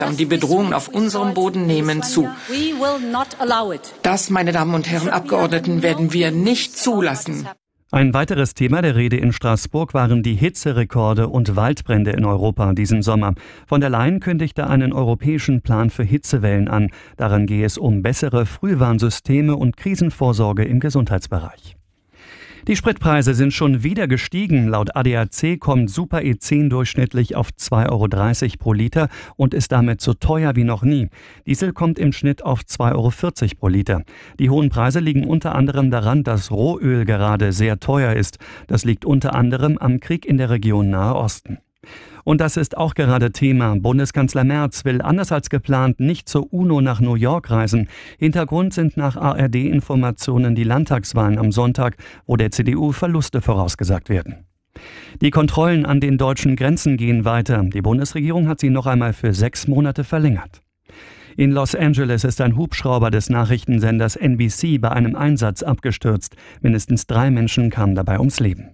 Und die Bedrohungen auf unserem Boden nehmen zu. Das, meine Damen und Herren Abgeordneten, werden wir nicht zulassen. Ein weiteres Thema der Rede in Straßburg waren die Hitzerekorde und Waldbrände in Europa diesen Sommer. Von der Leyen kündigte einen europäischen Plan für Hitzewellen an. Daran gehe es um bessere Frühwarnsysteme und Krisenvorsorge im Gesundheitsbereich. Die Spritpreise sind schon wieder gestiegen. Laut ADAC kommt Super E10 durchschnittlich auf 2,30 € pro Liter und ist damit so teuer wie noch nie. Diesel kommt im Schnitt auf 2,40 € pro Liter. Die hohen Preise liegen unter anderem daran, dass Rohöl gerade sehr teuer ist. Das liegt unter anderem am Krieg in der Region Nahe Osten. Und das ist auch gerade Thema. Bundeskanzler Merz will anders als geplant nicht zur UNO nach New York reisen. Hintergrund sind nach ARD-Informationen die Landtagswahlen am Sonntag, wo der CDU Verluste vorausgesagt werden. Die Kontrollen an den deutschen Grenzen gehen weiter. Die Bundesregierung hat sie noch einmal für 6 Monate verlängert. In Los Angeles ist ein Hubschrauber des Nachrichtensenders NBC bei einem Einsatz abgestürzt. Mindestens 3 Menschen kamen dabei ums Leben.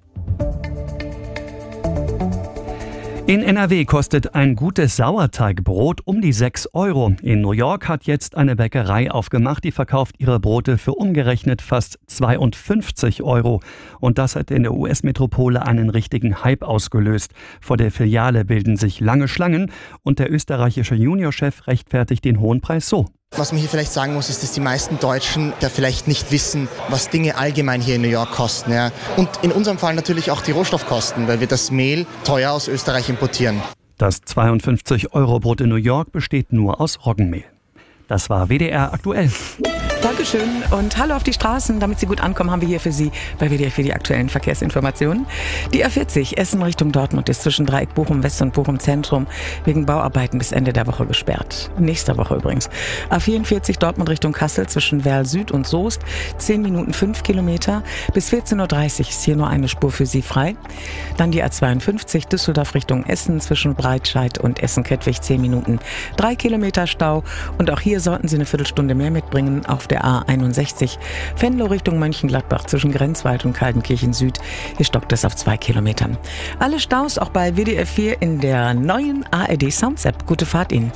In NRW kostet ein gutes Sauerteigbrot um die 6 €. In New York hat jetzt eine Bäckerei aufgemacht, die verkauft ihre Brote für umgerechnet fast 52 €. Und das hat in der US-Metropole einen richtigen Hype ausgelöst. Vor der Filiale bilden sich lange Schlangen und der österreichische Juniorchef rechtfertigt den hohen Preis so. Was man hier vielleicht sagen muss, ist, dass die meisten Deutschen da vielleicht nicht wissen, was Dinge allgemein hier in New York kosten. Ja. Und in unserem Fall natürlich auch die Rohstoffkosten, weil wir das Mehl teuer aus Österreich importieren. Das 52 € Brot in New York besteht nur aus Roggenmehl. Das war WDR aktuell. Dankeschön und hallo auf die Straßen. Damit Sie gut ankommen, haben wir hier für Sie bei WDR für die aktuellen Verkehrsinformationen. Die A40 Essen Richtung Dortmund ist zwischen Dreieck Bochum West und Bochum Zentrum wegen Bauarbeiten bis Ende der Woche gesperrt. Nächste Woche übrigens. A44 Dortmund Richtung Kassel zwischen Werl Süd und Soest 10 Minuten 5 Kilometer. Bis 14:30 Uhr ist hier nur eine Spur für Sie frei. Dann die A52 Düsseldorf Richtung Essen zwischen Breitscheid und Essen-Kettwig 10 Minuten 3 Kilometer Stau. Und auch hier sollten Sie eine Viertelstunde mehr mitbringen auf der A61 Venlo Richtung Mönchengladbach zwischen Grenzwald und Kaltenkirchen Süd. Hier stockt es auf 2 Kilometern. Alle Staus auch bei WDR 4 in der neuen ARD Sounds App. Gute Fahrt Ihnen.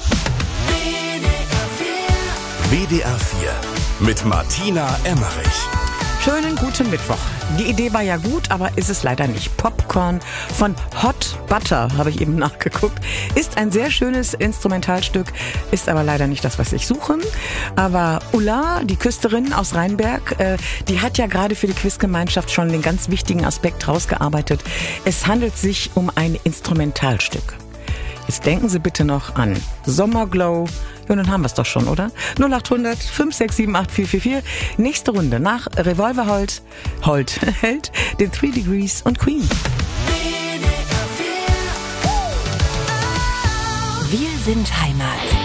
WDR 4 mit Martina Emmerich. Schönen guten Mittwoch. Die Idee war ja gut, aber ist es leider nicht. Popcorn von Hot Butter, habe ich eben nachgeguckt, ist ein sehr schönes Instrumentalstück, ist aber leider nicht das, was ich suche. Aber Ulla, die Küsterin aus Rheinberg, die hat ja gerade für die Quizgemeinschaft schon den ganz wichtigen Aspekt rausgearbeitet. Es handelt sich um ein Instrumentalstück. Jetzt denken Sie bitte noch an Sommerglow. Ja, dann haben wir es doch schon, oder? 0800 567 8444. Nächste Runde nach Revolverheld, Held, The 3 Degrees und Queen. Wir sind Heimat.